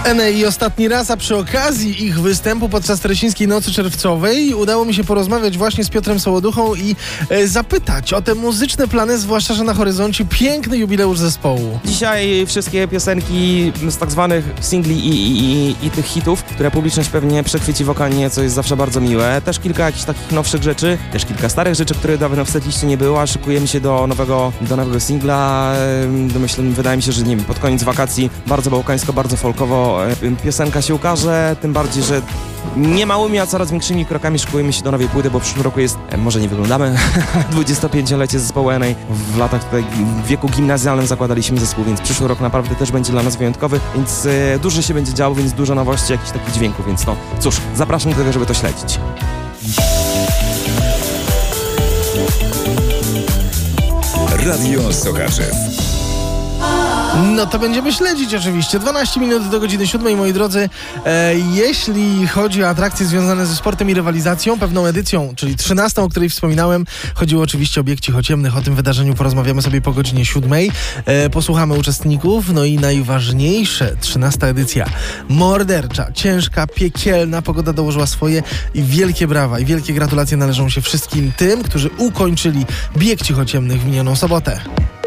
I ostatni raz, a przy okazji ich występu podczas Teresińskiej Nocy Czerwcowej udało mi się porozmawiać właśnie z Piotrem Sołoduchą i zapytać o te muzyczne plany, zwłaszcza, że na horyzoncie piękny jubileusz zespołu. Dzisiaj wszystkie piosenki z tak zwanych singli i tych hitów, które publiczność pewnie przechwyci wokalnie, co jest zawsze bardzo miłe. Też kilka jakichś takich nowszych rzeczy, też kilka starych rzeczy, które dawno w setliście nie było. Szykujemy się do nowego singla. Wydaje mi się, że nie wiem, pod koniec wakacji bardzo bałkańsko, bardzo folkowo piosenka się ukaże, tym bardziej, że nie małymi, a coraz większymi krokami szykujemy się do nowej płyty, bo w przyszłym roku jest, może nie wyglądamy, 25-lecie zespołu NA. W latach tutaj w wieku gimnazjalnym zakładaliśmy zespół, więc przyszły rok naprawdę też będzie dla nas wyjątkowy, więc dużo się będzie działo, więc dużo nowości, jakichś takich dźwięków, więc no cóż, zapraszam do tego, żeby to śledzić. Radio Sochaczew. No to będziemy śledzić oczywiście. 12 minut do godziny 7, moi drodzy. Jeśli chodzi o atrakcje związane ze sportem i rywalizacją, pewną edycją, czyli 13, o której wspominałem, chodziło oczywiście o bieg cichociemnych. O tym wydarzeniu porozmawiamy sobie po godzinie 7. Posłuchamy uczestników. No i najważniejsze, 13 edycja. Mordercza, ciężka, piekielna. Pogoda dołożyła swoje i wielkie brawa i wielkie gratulacje należą się wszystkim tym, którzy ukończyli bieg cichociemnych w minioną sobotę.